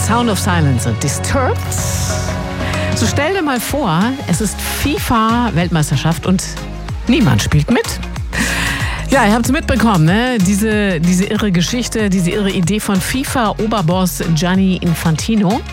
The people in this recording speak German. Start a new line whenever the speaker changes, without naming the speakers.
Sound of Silence und Disturbed. So stell dir mal vor, es ist FIFA-Weltmeisterschaft und niemand spielt mit. Ja, ihr habt es mitbekommen, ne? Diese irre Geschichte, diese irre Idee von FIFA-Oberboss Gianni Infantino.